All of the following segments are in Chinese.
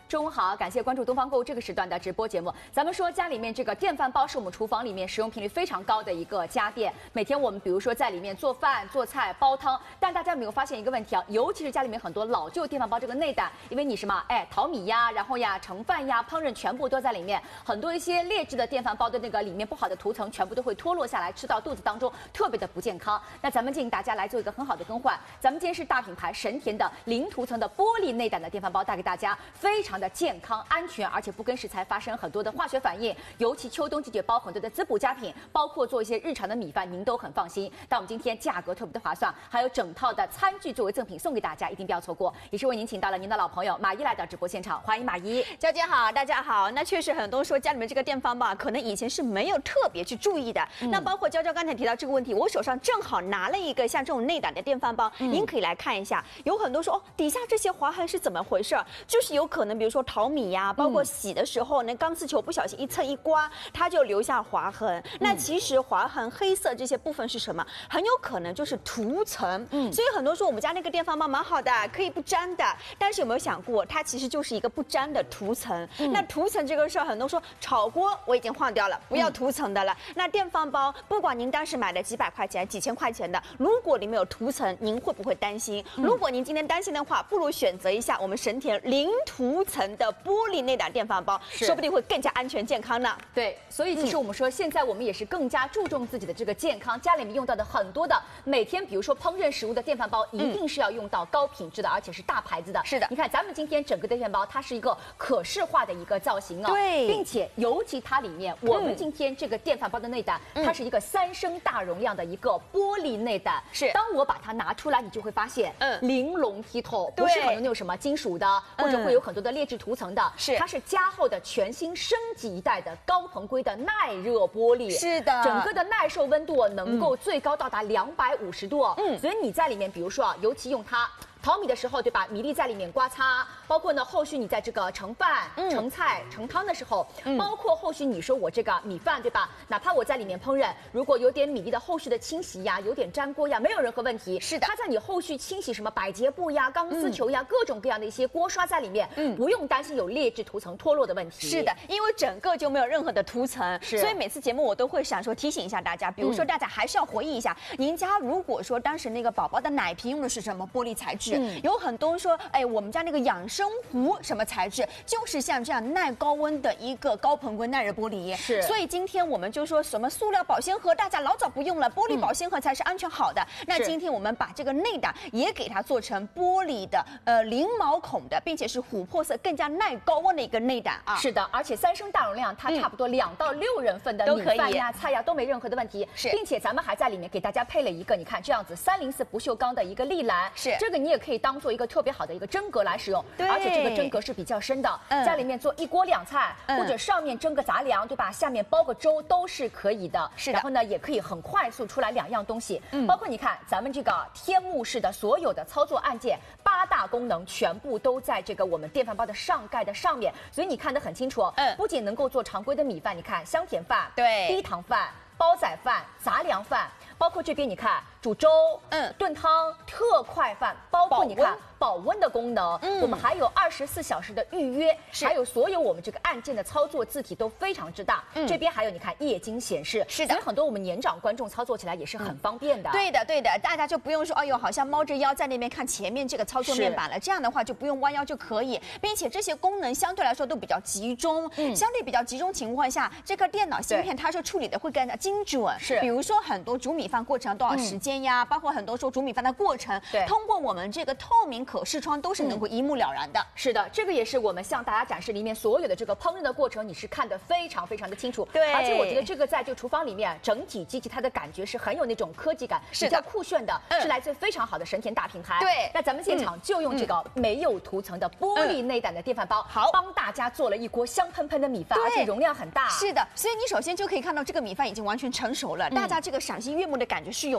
中午好，感谢关注东方购物这个时段的直播节目。咱们说家里面这个电饭煲是我们厨房里面使用频率非常高的一个家电，每天我们比如说在里面做饭、做菜、煲汤，但大家有没有发现一个问题啊？尤其是家里面很多老旧电饭煲这个内胆，因为你什么淘米呀，然后呀盛饭呀、烹饪全部都在里面，很多一些劣质的电饭煲的那个里面不好的涂层全部都会脱落下来，吃到肚子当中，特别的不健康。那咱们建议大家来做一个很好的更换，咱们今天是大品牌神田的零涂层的玻璃内胆的电饭煲带给大家，非常的健康安全，而且不跟食材发生很多的化学反应，尤其秋冬季节包很多的滋补佳品，包括做一些日常的米饭，您都很放心。但我们今天价格特别的划算，还有整套的餐具作为赠品送给大家，一定不要错过。也是为您请到了您的老朋友马姨来到直播现场，欢迎马姨。 娇姐好，大家好。那确实很多人说家里面这个电饭煲可能以前是没有特别去注意的。那包括娇娇刚才提到这个问题，我手上正好拿了一个像这种内胆的电饭煲，您可以来看一下。有很多说底下这些划痕是怎么回事？就是有可能比如说淘米呀，包括洗的时候那钢丝球不小心一蹭一刮，它就留下划痕。那其实划痕黑色这些部分是什么？很有可能就是涂层。所以很多说我们家那个电饭煲蛮好的，可以不粘的，但是有没有想过，它其实就是一个不粘的涂层。那涂层这个事儿，很多说炒锅我已经换掉了，不要涂层的了。那电饭煲，不管您当时买的几百块钱、几千块钱的，如果里面有涂层，您会不会担心？如果您今天担心的话，不如选择一下我们神田零涂层的玻璃内胆电饭煲，说不定会更加安全健康呢。 对，所以其实我们说，现在我们也是更加注重自己的这个健康，家里面用到的很多的每天，比如说烹饪食物的电饭煲，一定是要用到高品质的，而且是大牌子的。 是的， 你看咱们今天整个电饭煲，它是一个可视化的一个造型哦， 对， 并且尤其它里面，我们今天这个电饭煲的内胆，它是一个3升大容量的一个玻璃内胆。 是， 当我把它拿出来，你就会发现，玲珑剔透，不是很多那种什么金属的，或者会有很多的劣质涂层的， 是， 它是加厚的全新升级一代的高硼硅的耐热玻璃。 是的， 整个的耐受温度能够最高到达250度。所以你在里面，比如说啊，尤其用它淘米的时候，对吧？米粒在里面刮擦，包括呢后续你在这个盛饭、盛菜、盛汤的时候，包括后续你说我这个米饭，对吧？哪怕我在里面烹饪，如果有点米粒的后续的清洗呀，有点粘锅呀，没有任何问题。 是的， 它在你后续清洗什么百洁布呀、钢丝球呀，各种各样的一些锅刷在里面，不用担心有劣质涂层脱落的问题。 是的，因为整个就没有任何的涂层，所以每次节目我都会想说提醒一下大家，比如说大家还是要回忆一下，您家如果说当时那个宝宝的奶瓶用的是什么玻璃材质？有很多说，我们家那个养生壶什么材质，就是像这样耐高温的一个高硼硅耐热玻璃。 是， 所以今天我们就说什么塑料保鲜盒，大家老早不用了，玻璃保鲜盒才是安全好的。那今天我们把这个内胆也给它做成玻璃的零毛孔的，并且是琥珀色，更加耐高温的一个内胆啊。 是的，而且3升大容量，它差不多2到6人份的米饭呀、菜呀都没任何的问题。 是， 并且咱们还在里面给大家配了一个，你看这样子304不锈钢的一个立篮， 是这个你也可以当做一个特别好的一个蒸格来使用，而且这个蒸格是比较深的，在里面做1锅2菜，或者上面蒸个杂粮，对吧？下面煲个粥都是可以的。 是的， 然后呢，也可以很快速出来2样东西，包括你看咱们这个天幕式的所有的操作按键，8大功能全部都在这个我们电饭煲的上盖的上面，所以你看得很清楚。不仅能够做常规的米饭，你看香甜饭、 对， 低糖饭、煲仔饭、杂粮饭，包括这边你看煮粥、炖汤、特快饭，包括你看保温的功能，我们还有24小时的预约，还有所有我们这个按键的操作字体都非常之大。这边还有你看液晶显示， 是的， 所以很多我们年长观众操作起来也是很方便的。 对的，对的，大家就不用说，哎呦，好像猫着腰在那边看前面这个操作面板了，这样的话就不用弯腰就可以，并且这些功能相对来说都比较集中，相对比较集中情况下，这个电脑芯片它说处理的会更加精准。 是， 比如说很多煮米饭过程多少时间呀，包括很多说煮米饭的过程，通过我们这个透明可视窗都是能够一目了然的。 是的，这个也是我们向大家展示里面所有的这个烹饪的过程，你是看得非常非常的清楚。 对， 而且我觉得这个在这个厨房里面整体机器它的感觉是很有那种科技感，比较酷炫的，是来自非常好的神田大品牌。 对， 那咱们现场就用这个没有涂层的玻璃内胆的电饭煲，好，帮大家做了1锅香喷喷的米饭，而且容量很大。 是的，所以你首先就可以看到这个米饭已经完全成熟了，大家这个赏心悦目的感觉是有的。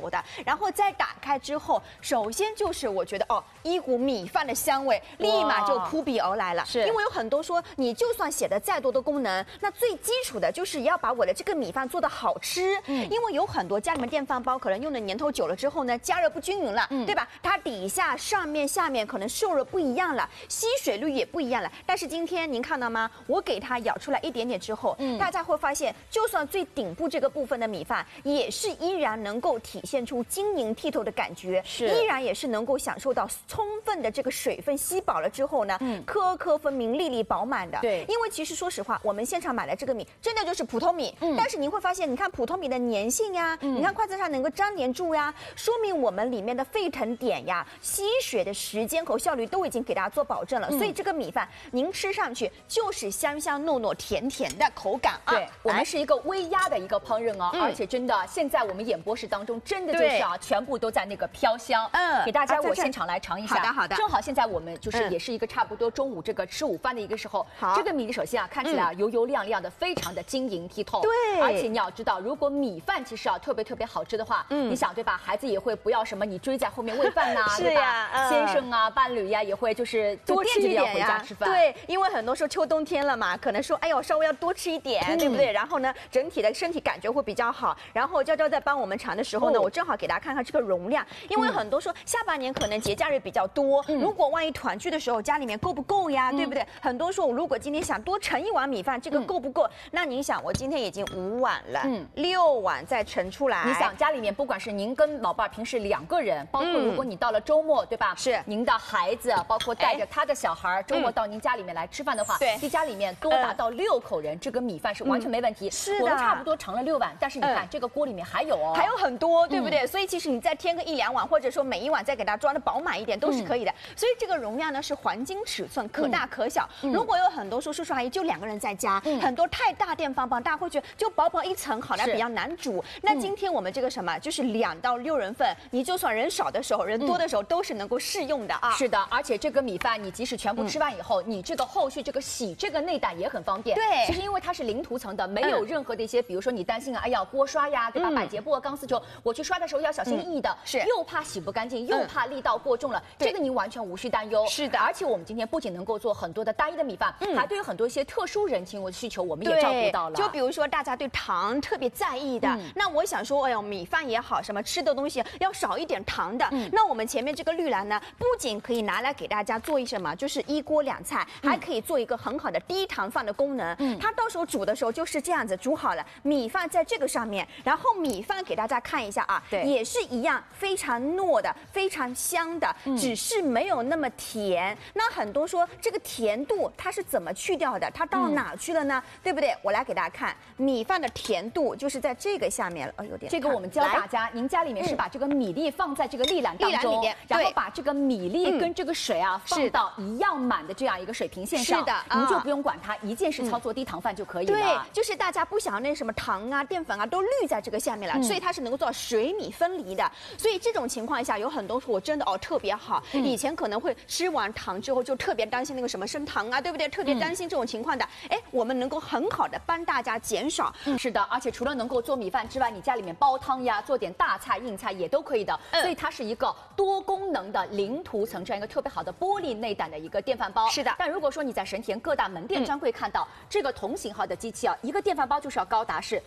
然后再打开之后，首先就是我觉得一股米饭的香味立马就扑鼻而来了。 是因为有很多说，你就算写的再多的功能，那最基础的就是要把我的这个米饭做得好吃。因为有很多家里面电饭煲可能用的年头久了之后呢，加热不均匀了，对吧？它底下、上面、下面可能受热不一样了，吸水率也不一样了。但是今天您看到吗？我给它舀出来一点点之后，大家会发现，就算最顶部这个部分的米饭，也是依然能够体现出晶莹剔透的感觉，依然也是能够享受到充分的这个水分吸饱了之后呢，颗颗分明、粒粒饱满的。 对， 因为其实说实话，我们现场买的这个米真的就是普通米，但是您会发现，你看普通米的粘性呀，你看筷子上能够粘连住呀，说明我们里面的沸腾点呀、吸水的时间和效率都已经给大家做保证了。所以这个米饭您吃上去就是香香糯糯、甜甜的口感啊。 对，我们是一个微压的一个烹饪而且真的现在我们演播室当中真的就是全部都在那个飘香。给大家我现场来尝一下。 好的。 正好现在我们就是也是一个差不多中午这个吃午饭的一个时候。这个米首先看起来油油亮亮的，非常的晶莹剔透。 对， 而且你要知道，如果米饭其实特别好吃的话，你想对吧？孩子也会不要什么你追在后面喂饭呐，对吧？先生啊，伴侣呀也会就是多吃一点回家吃饭。 对，因为很多说秋冬天了嘛，可能说哎呦稍微要多吃一点，对不对？然后呢，整体的身体感觉会比较好。然后娇娇在帮我们尝的时候呢，我正好给大家看看这个容量，因为很多说下半年可能节假日比较多，如果万一团聚的时候家里面够不够呀，对不对？很多说我如果今天想多盛一碗米饭，这个够不够？那您想，我今天已经5碗了，6碗再盛出来。 你想家里面不管是您跟老伴儿平时2个人，包括如果你到了周末，对吧？ 是您的孩子，包括带着他的小孩，周末到您家里面来吃饭的话， 对， 一家里面多达到6口人，这个米饭是完全没问题。 是的， 我们差不多盛了6碗，但是你看这个锅里面还有还有很多，对不对？所以其实你再添个1、2碗，或者说每一碗再给它装的饱满一点，都是可以的。所以这个容量呢是黄金尺寸，可大可小。如果有很多说叔叔阿姨就2个人在家，很多太大电饭煲，大家会觉得就薄薄一层，好像比较难煮。那今天我们这个什么，就是2到6人份，你就算人少的时候、人多的时候，都是能够适用的啊。 是的，而且这个米饭你即使全部吃完以后，你这个后续这个洗这个内胆也很方便。 对， 其实因为它是零涂层的，没有任何的一些，比如说你担心哎呀锅刷呀，对吧？百洁布、钢丝球，我去刷的时候要小心翼翼的， 是又怕洗不干净，又怕力道过重了，这个您完全无需担忧。 是的， 而且我们今天不仅能够做很多的单一的米饭，还对于很多一些特殊人群的需求，我们也照顾到了。 就比如说大家对糖特别在意的，那我想说，哎呦，米饭也好，什么吃的东西要少一点糖的。那我们前面这个绿蓝呢，不仅可以拿来给大家做什么，就是1锅2菜，还可以做一个很好的低糖饭的功能。它到时候煮的时候就是这样子煮好了，米饭在这个上面，然后米饭给大家看一下啊，也是一样非常糯的，非常香的，只是没有那么甜。那很多说这个甜度它是怎么去掉的？它到哪去了呢？对不对？我来给大家看，米饭的甜度就是在这个下面了。有点这个我们教大家，您家里面是把这个米粒放在这个粒篮当中，然后把这个米粒跟这个水放到一样满的这样一个水平线上， 是的， 您就不用管它，一键式操作低糖饭就可以了。 对，就是大家不想要那什么糖啊、淀粉啊都滤在这个下面了，所以它是能够做到水米分离的。所以这种情况下，有很多我真的特别好。以前可能会吃完糖之后就特别担心那个什么升糖啊，对不对？特别担心这种情况的，我们能够很好的帮大家减少。 是的，而且除了能够做米饭之外，你家里面煲汤呀，做点大菜、硬菜也都可以的。所以它是一个多功能的零涂层这样一个特别好的玻璃内胆的一个电饭煲。 是的， 但如果说你在神田各大门店专柜看到这个同型号的机器一个电饭煲就是要高达是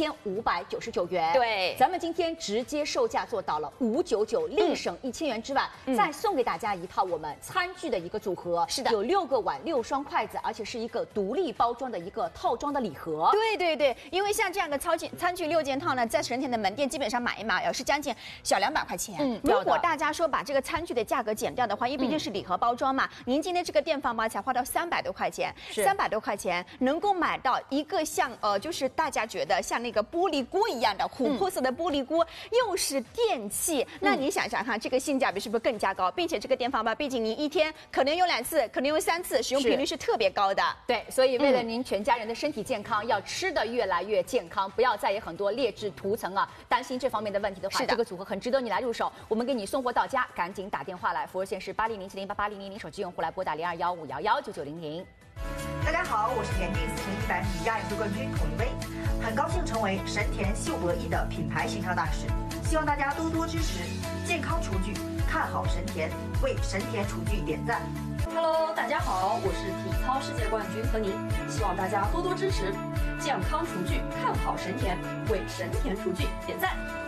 1599元。 对， 咱们今天直接售价做到了599，另省1000元之外，再送给大家一套我们餐具的一个组合。 是的， 有6个碗、6双筷子，而且是一个独立包装的一个套装的礼盒。 对，因为像这样的餐具6件套呢，在神田的门店基本上买一买是将近小200块钱。如果大家说把这个餐具的价格减掉的话，因为毕竟是礼盒包装嘛，您今天这个电饭煲才花到300多块钱，300多块钱能够买到一个像就是大家觉得像那个玻璃锅一样的琥珀色的玻璃锅，又是电器，那你想想看，这个性价比是不是更加高？并且这个电饭煲，毕竟您一天可能用2次，可能用3次，使用频率是特别高的。 对，所以为了您全家人的身体健康，要吃的越来越健康，不要再有很多劣质涂层担心这方面的问题的话，这个组合很值得你来入手。我们给你送货到家，赶紧打电话来，服务热线是8007088000，手机用户来拨打0215119900。 大家好，我是田径4100米亚运会冠军孔令威，很高兴成为神田秀博弈的品牌形象大使。 希望大家多多支持健康厨具，看好神田，为神田厨具点赞。 Hello， 大家好，我是体操世界冠军何宁，希望大家多多支持健康厨具，看好神田，为神田厨具点赞。